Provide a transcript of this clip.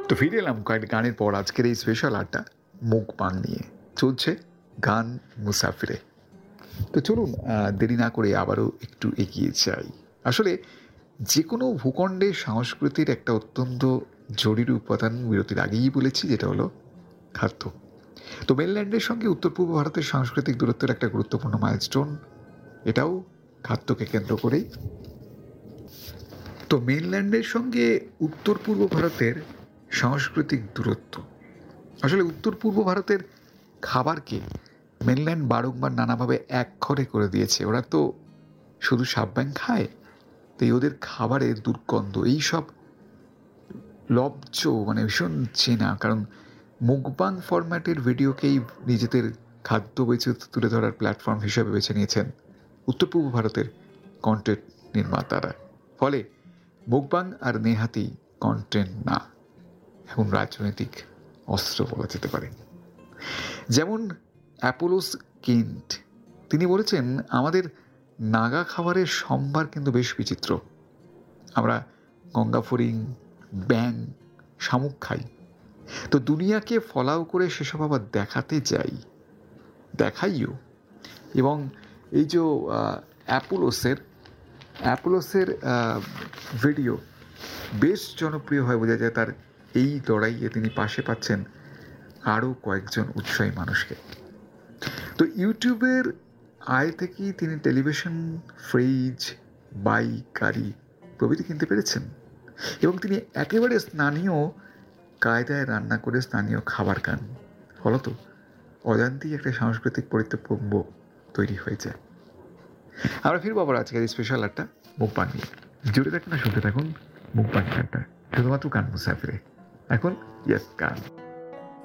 তো ফিরে এলাম কয়েকটি গানের পর আজকের এই স্পেশাল আড্ডা মুখবাং নিয়ে। চলছে গান মুসাফিরে। তো চলুন দেরি না করে আবারও একটু এগিয়ে যাই। আসলে যে কোনো ভূখণ্ডের সংস্কৃতির একটা অত্যন্ত জরুরি উপাদান বিরতির আগেই বলেছি, যেটা হলো খাদ্য। তো মেনল্যান্ডের সঙ্গে উত্তর পূর্ব ভারতের সাংস্কৃতিক দূরত্বের একটা গুরুত্বপূর্ণ মাইলস্টোন, এটাও খাদ্যকে কেন্দ্র করেই। তো মেনল্যান্ডের সঙ্গে উত্তর পূর্ব ভারতের সাংস্কৃতিক দূরত্ব, আসলে উত্তর পূর্ব ভারতের খাবারকে মেনল্যান্ড বারংবার নানাভাবে একঘরে করে দিয়েছে। ওরা তো শুধু সাবব্যাং খায়, তাই ওদের খাবারের দুর্গন্ধ এইসব লব্জ মানে ভীষণ চেনা, কারণ মুকবাং ফরম্যাটের ভিডিওকেই নিজেদের খাদ্য বৈচিত্র্য তুলে ধরার প্ল্যাটফর্ম হিসেবে বেছে নিয়েছেন উত্তর পূর্ব ভারতের কন্টেন্ট নির্মাতারা। ফলে মুকবাং আর নেহাতি কন্টেন্ট না, এখন রাজনৈতিক অস্ত্র বলা যেতে পারে। যেমন অ্যাপোলোস কেন্ট, তিনি বলেছেন আমাদের নাগা খাবারের সম্ভার কিন্তু বেশ বিচিত্র। আমরা গঙ্গা ফড়িং, ব্যাং, শামুক খাই, তো দুনিয়াকে ফলাও করে সেসব আবার দেখাতে যাই, দেখাইও। এবং এই যে অ্যাপোলোসের ভিডিও বেশ জনপ্রিয় হয়, বোঝা যায় তার এই লড়াইয়ে তিনি পাশে পাচ্ছেন আরও কয়েকজন উৎসাহী মানুষকে। তো ইউটিউবের আয় থেকেই তিনি টেলিভিশন, ফ্রিজ, বাইক, গাড়ি প্রভৃতি কিনতে পেরেছেন, এবং তিনি একেবারে স্থানীয় কায়দায় রান্না করে স্থানীয় খাবার খান। ফলত অজান্তেই একটা সাংস্কৃতিক পরিত্যম্ব তৈরি হয়ে যায়। আমরা ফিরবো আবার আজকের এই স্পেশাল আড্ডা মুখবাং নিয়ে। জুড়ে থাকুন না শুনতে থাকুন মুখবাং আড্ডা, শুধুমাত্র গান মুসাফিরে। এখন ইয়েস গান।